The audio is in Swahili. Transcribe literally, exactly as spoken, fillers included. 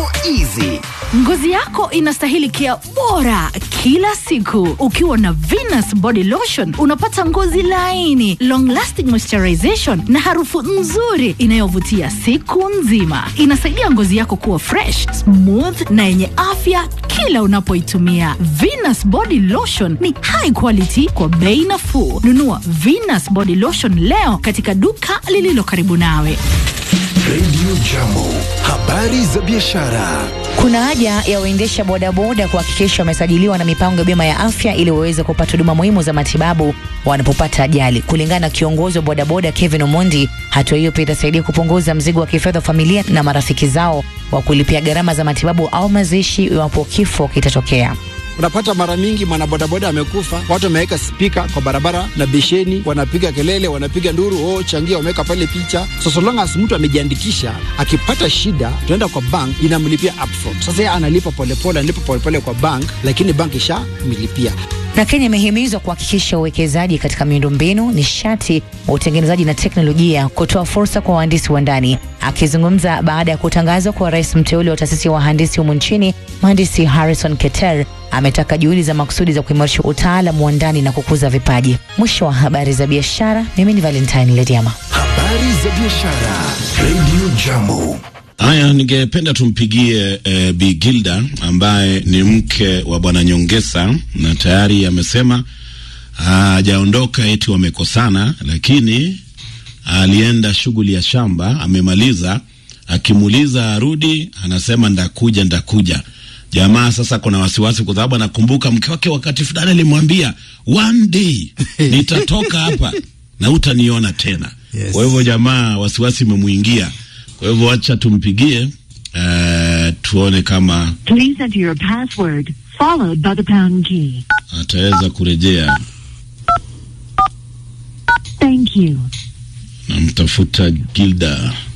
easy. Ngozi yako inastahili kia bora kila siku. Ukiwa na Venus Body Lotion unapata ngozi laini, long lasting moisturization na harufu nzuri inayovutia siku nzima. Inasaidia ngozi yako kuwa fresh, smooth na yenye afya kila unapoitumia. Venus Body Lotion ni high quality kwa bei nafuu. Nunua Venus Body Lotion leo katika duka lililo karibu nawe. Radio Jambo, habari za biashara. Kuna haja ya waendesha bodaboda kuhakikisha wamesajiliwa na mipango ya bima ya afya ili waweze kupata huduma muhimu za matibabu wanapopata ajali. Kulingana na kiongozi wa bodaboda Kevin Omondi, hatua hiyo pia itasaidia kupunguza mzigo wa kifedha familia na marafiki zao wa kulipia gharama za matibabu au mazishi iwapo kifo kitatokea. Unapata mara mingi mwanabodaboda amekufa, watu wameweka speaker kwa barabara na besheni, wanapiga kelele, wanapiga nduru, oh changia, wameweka pale picha. So so long as mtu amejiandikisha, akipata shida tunaenda kwa bank, inamlipia upfront. Sasa yeye analipa polepole, analipa polepole kwa bank, lakini bank isha mlipia. Na Kenya imehimizwa kuhakikisha uwekezaji katika miundombinu, nishati, utengenezaji na teknolojia, kutoa fursa kwa wahandisi wa ndani. Akizungumza baada ya kutangazwa kwa rais mteule wa taasisi ya wahandisi humu nchini, mhandisi Harrison Keter ametaka juhudi za makusudi za kuimarisha utaalamu wa ndani na kukuza vipaji. Mwisho wa habari za biashara, mimi ni Valentine Lediama. Habari za biashara, Radio Jambo. Haya, ningependa tumpigie e, Bi Gilda ambaye ni mke wa Bwana Nyongesa, na tayari amesema hajaondoka eti wamekosana, lakini alienda shughuli ya shamba, amemaliza. Akimuuliza arudi, anasema ndakuja ndakuja. Jamaa sasa kuna wasiwasi kwa sababu anakumbuka mke wake wakati fulani alimwambia one day nitatoka hapa na utaniona tena. Yes. Kwa hivyo jamaa wasiwasi umemuingia. Kwa hivyo acha tumpigie uh, tuone kama please enter your password followed by the pound key. Ataweza kurejea. Thank you. Namtafuta Gilda.